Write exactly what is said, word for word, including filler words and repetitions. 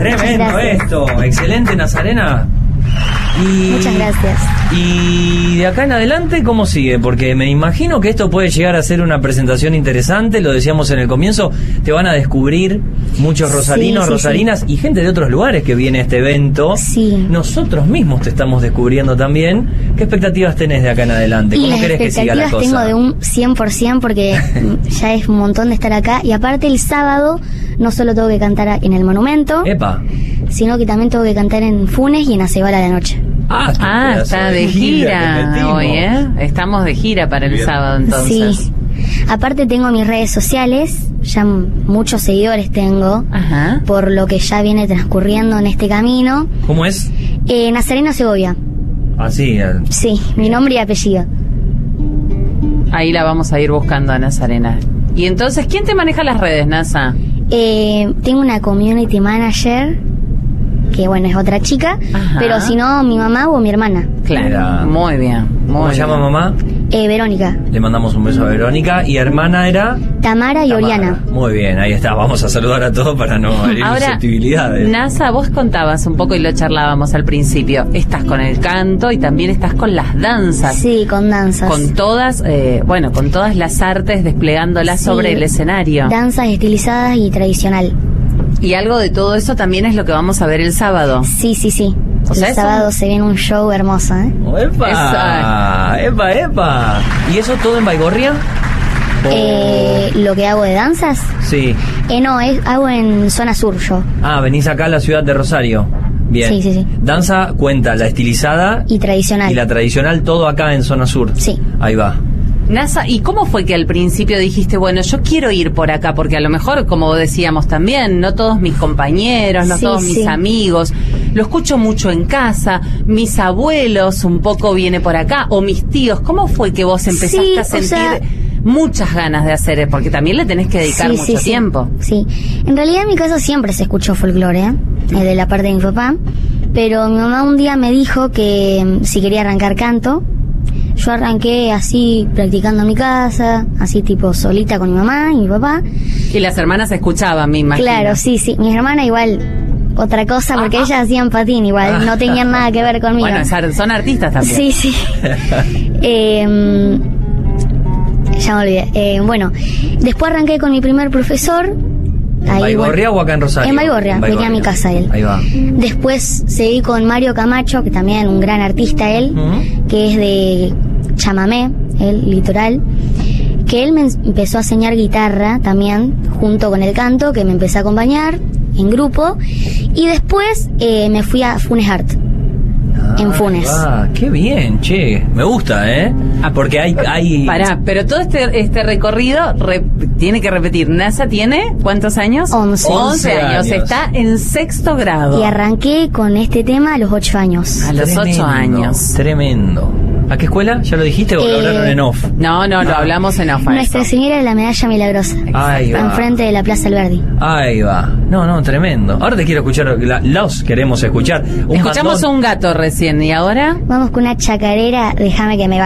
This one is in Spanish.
Tremendo esto, excelente, Nazarena. Y, muchas gracias. Y de acá en adelante, ¿cómo sigue? Porque me imagino que esto puede llegar a ser una presentación interesante, lo decíamos en el comienzo, te van a descubrir muchos rosarinos, sí, sí, rosarinas sí. y gente de otros lugares que viene a este evento. Sí. Nosotros mismos te estamos descubriendo también. ¿Qué expectativas tenés de acá en adelante? ¿Cómo querés que siga la cosa? Las expectativas tengo de un cien por ciento porque ya es un montón de estar acá. Y aparte el sábado no solo tengo que cantar en el Monumento, Epa. sino que también tengo que cantar en Funes y en Acebal a la noche. Ah, ah está de gira, gira hoy, ¿eh? Estamos de gira para el Bien. sábado, entonces. Sí. Aparte tengo mis redes sociales, ya muchos seguidores tengo, Ajá. por lo que ya viene transcurriendo en este camino. ¿Cómo es? Eh, Nazarena Segovia. Ah, sí. El... Sí, mi nombre y apellido. Ahí la vamos a ir buscando a Nazarena. Y entonces, ¿quién te maneja las redes, Nasa? Eh, tengo una community manager, que bueno, es otra chica, Ajá. pero si no, mi mamá o mi hermana. Claro, Era... muy bien. Muy ¿Cómo se llama mamá? Eh, Verónica. Le mandamos un beso a Verónica. ¿Y hermana era? Tamara y Tamara. Oriana. Muy bien, ahí está. Vamos a saludar a todos para no herir Ahora, susceptibilidades. Nasa, vos contabas un poco y lo charlábamos al principio. Estás con el canto y también estás con las danzas. Sí, con danzas. Con todas, eh, bueno, con todas las artes desplegándolas sí, sobre el escenario. Danzas estilizadas y tradicional. Y algo de todo eso también es lo que vamos a ver el sábado. Sí, sí, sí. O sea, el sábado un... se viene un show hermoso, ¿eh? ¡Epa! Esa. ¡Epa, epa! ¿Y eso todo en Baigorria? Eh, ¿Lo que hago de danzas? Sí. Eh, no, es, hago en zona sur yo. Ah, venís acá a la ciudad de Rosario. Bien. Sí, sí, sí. Danza cuenta la estilizada y tradicional. Y la tradicional, todo acá en zona sur. Sí. Ahí va. Nasa, ¿y cómo fue que al principio dijiste, bueno, yo quiero ir por acá? Porque a lo mejor, como decíamos también, no todos mis compañeros, no sí, todos sí. mis amigos, lo escucho mucho en casa, mis abuelos un poco viene por acá, o mis tíos. ¿Cómo fue que vos empezaste sí, a sentir o sea, muchas ganas de hacer? Porque también le tenés que dedicar sí, mucho sí, tiempo. Sí. sí, en realidad en mi casa siempre se escuchó folclore, ¿eh? de la parte de mi papá, pero mi mamá un día me dijo que si quería arrancar canto. Yo arranqué así, practicando en mi casa, así tipo solita con mi mamá y mi papá. Y las hermanas escuchaban, me imagino. Claro, sí, sí. Mi hermana igual, otra cosa, porque ah, ellas hacían patín igual, ah, no tenían nada que ver conmigo. Bueno, son artistas también. Sí, sí. eh, ya me olvidé. Eh, bueno, después arranqué con mi primer profesor. ¿En Baigorria bueno, o acá en Rosario? En Baigorria, venía a mi casa él. Ahí va. Después seguí con Mario Camacho, que también un gran artista él, uh-huh. que es de chamamé, el litoral, que él me empezó a enseñar guitarra también, junto con el canto, que me empecé a acompañar en grupo, y después eh, me fui a Funes Art. En Funes. Ah, qué bien, che. Me gusta, ¿eh? Ah, porque hay... hay... Pará, pero todo este este recorrido re, tiene que repetir. Nasa tiene, ¿cuántos años? Once. Once años. años. Está en sexto grado. Y arranqué con este tema a los ocho años. A los tremendo, ocho años. Tremendo. ¿A qué escuela? ¿Ya lo dijiste o eh, lo hablaron en off? No, no, no, lo hablamos en off. Nuestra Señora de la Medalla Milagrosa. Ahí va. Enfrente de la Plaza Alberdi. Ahí va. No, no, tremendo. Ahora te quiero escuchar, la, los queremos escuchar. Un Escuchamos bandón. Un gato recién, ¿y ahora? Vamos con una chacarera, déjame que me